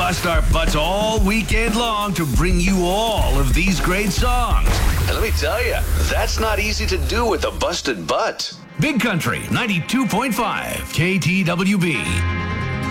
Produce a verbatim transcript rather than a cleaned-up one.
bust our butts all weekend long to bring you all of these great songs. And let me tell you, that's not easy to do with a busted butt. Big Country ninety-two point five K T W B.